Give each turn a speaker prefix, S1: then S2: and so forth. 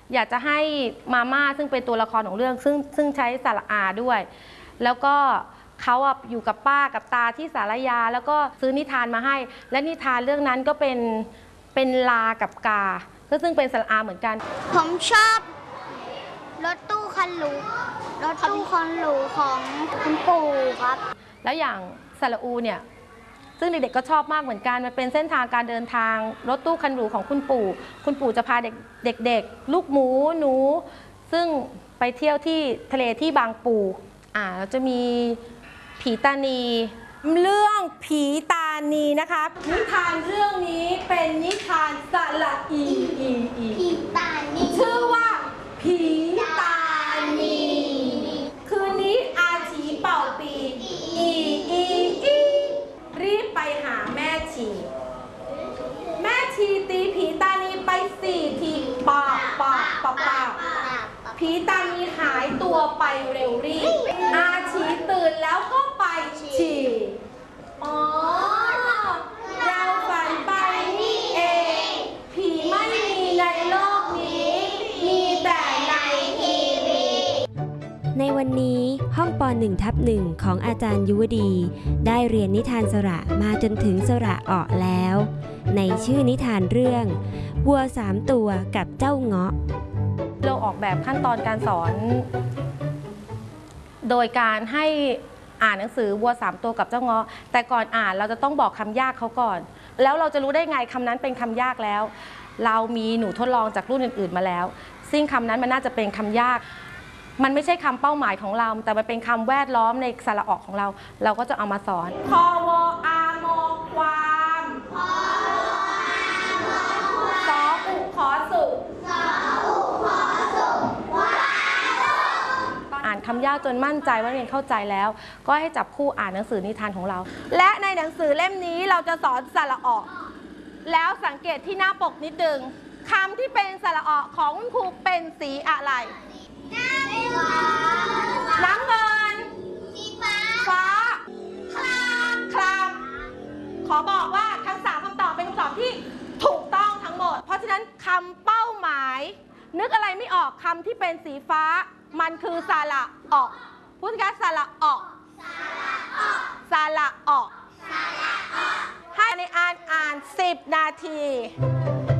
S1: อยากจะให้มาม่าซึ่งเป็นตัวละครของเรื่องซึ่งใช้สระอาด้วยแล้วก็เขาอยู่กับป้ากับตาที่สารยาแล้วก็ซื้อนิทานมาให้และนิทานเรื่องนั้นก็เป็นลากับกาซึ่งเป็นสระอาเหมือนกัน
S2: ผมชอบรถตู้คันหรูของคุณปู่ครับ
S1: แล้วอย่างสระอูเนี่ยซึ่งเด็กๆก็ชอบมากเหมือนกันมันเป็นเส้นทางการเดินทางรถตู้คันหรูของคุณปู่จะพาเด็กๆลูกหมูหนูซึ่งไปเที่ยวที่ทะเลที่บางปูแล้วจะมีผีตานีเรื่องผีตานีนะคะนิทานเรื่องนี้เป็นนิทานสระอี
S2: ผีตานี
S1: ชื่อว่าผีตานีคืนนี้อาชีเป่าปีรีบไปหาแม่ชีตีผีตานีไป4 ทีปาผีตานีหายตัวไปเร็วรีบอาชีตื่นแล้วก็ไปฉี่เราฝันไปนี่เองผีไม่มีในโลกนี้มีแต่ในทีวี
S3: ในวันนี้ห้องป.1/1 ของอาจารย์ยุวดีได้เรียนนิทานสระมาจนถึงสระออกแล้วในชื่อนิทานเรื่องวัว3 ตัวกับเจ้าเงาะ
S1: เราออกแบบขั้นตอนการสอนโดยการให้อ่านหนังสือวัว3 ตัวกับเจ้าเงาะแต่ก่อนอ่านเราจะต้องบอกคำยากเขาก่อนแล้วเราจะรู้ได้ไงคำนั้นเป็นคำยากแล้วเรามีหนูทดลองจากรุ่นอื่นๆมาแล้วซึ่งคำนั้นมันน่าจะเป็นคำยากมันไม่ใช่คำเป้าหมายของเราแต่มันเป็นคำแวดล้อมในสระออกของเราก็จะเอามาสอนคอวอามอความสออุขอสุอ่านคำยากจนมั่นใจว่าเรียนเข้าใจแล้วก็ให้จับคู่อ่านหนังสือนิทานของเราและในหนังสือเล่มนี้เราจะสอนสระออกแล้วสังเกตที่หน้าปกนิดนึงคำที่เป็นสระออกของคุณครูเป็นสีอะไรน้ำเงินฟ้าครามขอบอกว่าทั้ง3 คำตอบเป็นคำตอบที่ถูกต้องทั้งหมดเพราะฉะนั้นคำเป้าหมายนึกอะไรไม่ออกคำที่เป็นสีฟ้ามันคือสระออกพูดกันสระออกให้ในอ่าน10 นาที